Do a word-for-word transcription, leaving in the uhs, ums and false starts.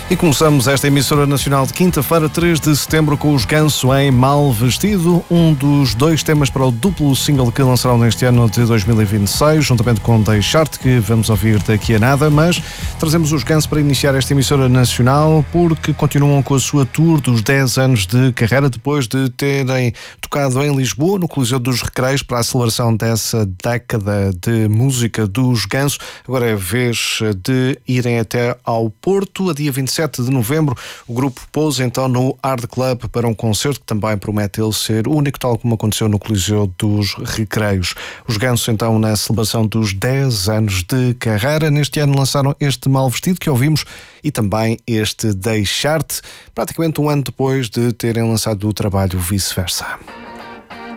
E começamos esta emissora nacional de quinta-feira, três de setembro, com os Ganso em Mal Vestido, um dos dois temas para o duplo single que lançaram neste ano de dois mil e vinte e seis, juntamente com Deixar-te, que vamos ouvir daqui a nada, mas trazemos os Ganso para iniciar esta emissora nacional porque continuam com a sua tour dos dez anos de carreira, depois de terem tocado em Lisboa, no Coliseu dos Recreios, para a celebração dessa década de música dos Ganso. Agora é a vez de irem até ao Porto, a dia vinte e sete de novembro. O grupo pousa então no Hard Club para um concerto que também promete ele ser único, tal como aconteceu no Coliseu dos Recreios. Os Ganso então na celebração dos dez anos de carreira. Neste ano lançaram este Mal Vestido que ouvimos e também este Deixar-te, praticamente um ano depois de terem lançado o trabalho Vice-Versa.